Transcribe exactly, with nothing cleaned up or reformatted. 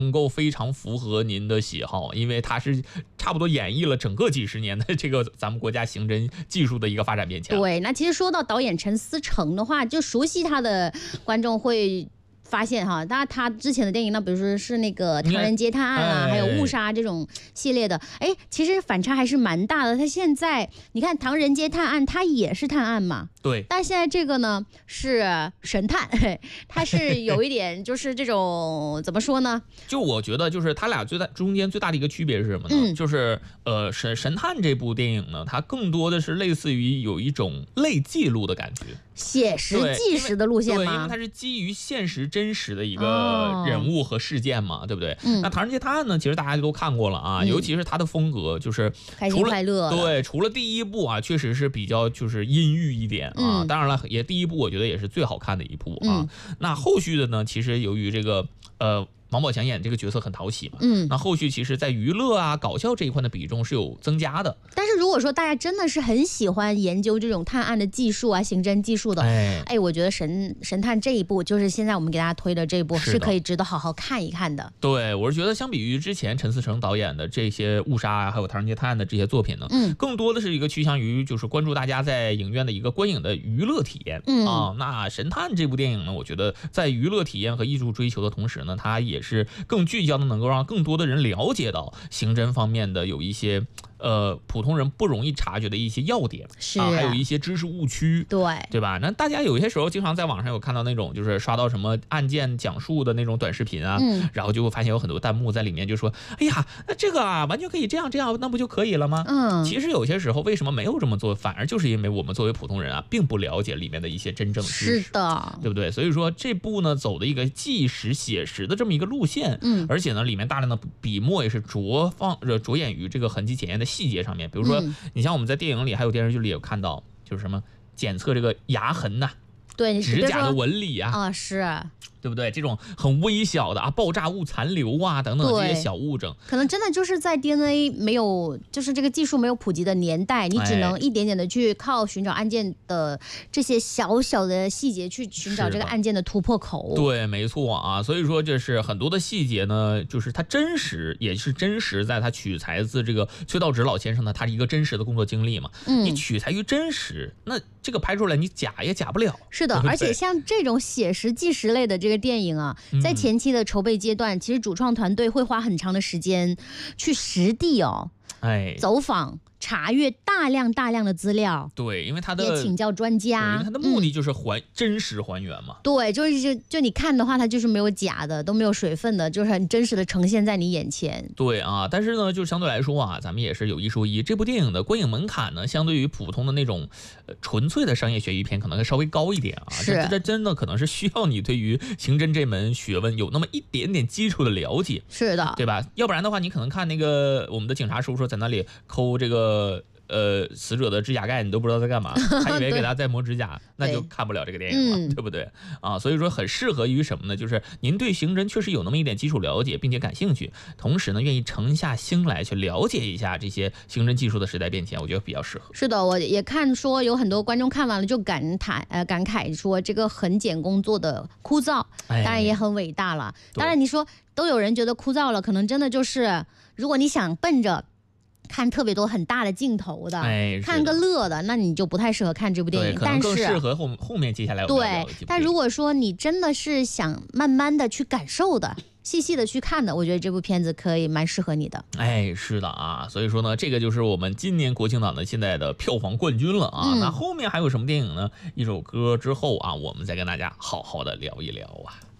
能够非常符合您的喜好，因为它是差不多演绎了整个几十年的这个咱们国家刑侦技术的一个发展变迁。 对，那其实说到导演陈思诚的话，就熟悉他的观众会发现哈，那他之前的电影，那比如说是那个《唐人街探案》啊，还有《误杀》这种系列的，哎，其实反差还是蛮大的。他现在你看《唐人街探案》，它也是探案嘛， 对， 但现在这个呢是神探，它是有一点就是这种怎么说呢？ 就我觉得就是他俩最大中间最大的一个区别是什么呢？嗯、就是呃神神探这部电影呢，它更多的是类似于有一种类记录的感觉。 写实纪实的路线吗？ 对，因为它是基于现实真实的一个人物和事件嘛，哦、对不对？嗯、那《唐人街探案》呢，其实大家都看过了啊，嗯、尤其是它的风格，就是开心快乐。 对，除了第一部啊，确实是比较就是阴郁一点啊。嗯、当然了，也第一部我觉得也是最好看的一部啊。嗯、那后续的呢，其实由于这个呃。王宝强演这个角色很讨喜嘛，嗯，那后续其实在娱乐啊、搞笑这一块的比重是有增加的。 但是如果说大家真的是很喜欢研究这种探案的技术啊、刑侦技术的，哎，哎，我觉得神神探这一部就是现在我们给大家推的这一部是可以值得好好看一看的。 对，我是觉得相比于之前陈思诚导演的这些误杀啊，还有唐人街探案的这些作品呢，嗯，更多的是一个趋向于就是关注大家在影院的一个观影的娱乐体验，嗯啊。那神探这部电影呢，我觉得在娱乐体验和艺术追求的同时呢，它也是更聚焦的，能够让更多的人了解到刑侦方面的有一些呃普通人不容易察觉的一些要点， 是啊，还有一些知识误区， 对对吧？那大家有些时候经常在网上有看到那种就是刷到什么案件讲述的那种短视频啊，嗯、然后就会发现有很多弹幕在里面就说，哎呀，那这个啊完全可以这样这样，那不就可以了吗？嗯，其实有些时候为什么没有这么做，反而就是因为我们作为普通人啊，并不了解里面的一些真正知识， 是的， 对不对？所以说这部呢走的一个纪实写实的这么一个路线，嗯，而且呢里面大量的笔墨也是着放着着眼于这个痕迹检验的细节上面，比如说。嗯、你像我们在电影里还有电视剧里有看到，就是什么检测这个牙痕呐、啊， 对， 指甲的纹理啊， 啊是。 对不对？这种很微小的啊，爆炸物残留啊等等这些小物证， 可能真的就是在 D N A 没有，就是这个技术没有普及的年代，你只能一点点的去靠寻找案件的这些小小的细节去寻找这个案件的突破口。 对，没错啊。所以说，这是很多的细节呢，就是它真实，也是真实，在它取材自这个崔道直老先生呢，他是一个真实的工作经历嘛。嗯，你取材于真实，那这个拍出来你假也假不了。 是的，而且像这种写实纪实类的这个。这个电影啊，在前期的筹备阶段，嗯、其实主创团队会花很长的时间去实地哦，哎，走访。查阅大量大量的资料， 对，因为他的也请教专家， 因为他的目的就是还、嗯、真实还原嘛。 对，就是就就你看的话，它就是没有假的，都没有水分的，就是很真实的呈现在你眼前。 对啊，但是呢，就相对来说啊，咱们也是有一说一，这部电影的观影门槛呢，相对于普通的那种呃纯粹的商业悬疑片，可能会稍微高一点啊。 是， 这这真的可能是需要你对于刑侦这门学问有那么一点点基础的了解。 是的， 对吧？要不然的话，你可能看那个我们的警察叔叔在那里抠这个。呃，死者的指甲盖你都不知道在干嘛，还以为给他在磨指甲，那就看不了这个电影了， 对,、嗯、对不对啊？所以说很适合于什么呢？就是您对刑侦确实有那么一点基础了解，并且感兴趣，同时呢愿意沉下心来去了解一下这些刑侦技术的时代变迁，我觉得比较适合。 是的，我也看说有很多观众看完了就感慨呃感慨说这个痕检工作的枯燥，当然也很伟大了。当然你说都有人觉得枯燥了，可能真的就是如果你想奔着看特别多很大的镜头的，哎，看个乐的，那你就不太适合看这部电影。但是更适合后后面接下来我们要聊的对，但如果说你真的是想慢慢的去感受的，细细的去看的，我觉得这部片子可以蛮适合你的。 哎，是的啊，所以说呢，这个就是我们今年国庆档的现在的票房冠军了啊。嗯、那后面还有什么电影呢？一首歌之后啊，我们再跟大家好好的聊一聊啊。